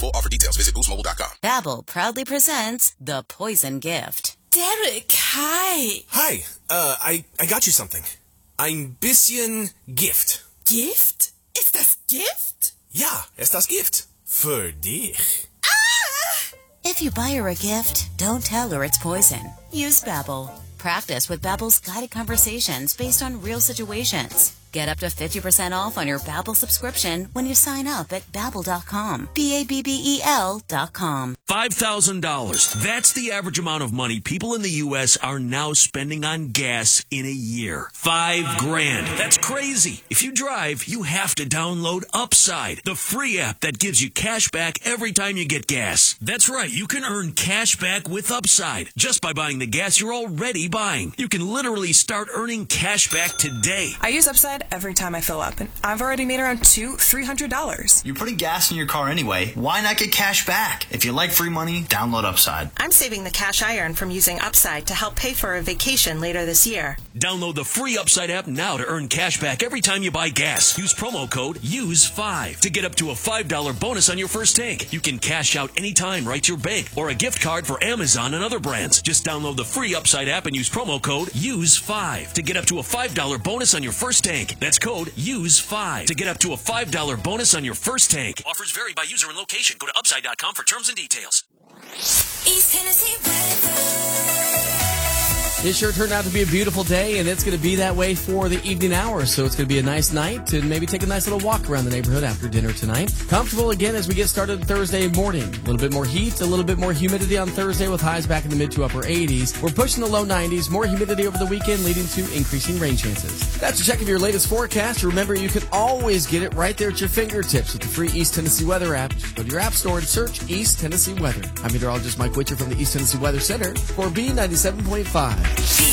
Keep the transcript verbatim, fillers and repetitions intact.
full offer details, visit boost mobile dot com. Babbel proudly presents The Poison Gift. Derek, hi. Hi, uh, I, I got you something. Ein bisschen Gift. Gift? Ist das Gift? Ja, ist das Gift. Für dich. Ah! If you buy her a gift, don't tell her it's poison. Use Babbel. Practice with Babbel's guided conversations based on real situations. Get up to fifty percent off on your Babbel subscription when you sign up at babbel dot com. B A B B E L dot com. five thousand dollars. That's the average amount of money people in the U S are now spending on gas in a year. Five grand. That's crazy. If you drive, you have to download Upside, the free app that gives you cash back every time you get gas. That's right. You can earn cash back with Upside just by buying the gas you're already buying. You can literally start earning cash back today. I use Upside every time I fill up, and I've already made around two, three hundred dollars. You're putting gas in your car anyway. Why not get cash back? If you like free money, download Upside. I'm saving the cash I earn from using Upside to help pay for a vacation later this year. Download the free Upside app now to earn cash back every time you buy gas. Use promo code use five to get up to a five dollar bonus on your first tank. You can cash out anytime right to your bank or a gift card for Amazon and other brands. Just download the free Upside app and use promo code use five to get up to a five dollar bonus on your first tank. That's code use five to get up to a five dollar bonus on your first tank. Offers vary by user and location. Go to upside dot com for terms and details. East Tennessee weather. It sure turned out to be a beautiful day, and it's going to be that way for the evening hours. So it's going to be a nice night to maybe take a nice little walk around the neighborhood after dinner tonight. Comfortable again as we get started Thursday morning. A little bit more heat, a little bit more humidity on Thursday with highs back in the mid to upper eighties. We're pushing the low nineties, more humidity over the weekend leading to increasing rain chances. That's a check of your latest forecast. Remember, you can always get it right there at your fingertips with the free East Tennessee Weather app. Just go to your app store and search East Tennessee Weather. I'm meteorologist Mike Witcher from the East Tennessee Weather Center for B ninety-seven point five.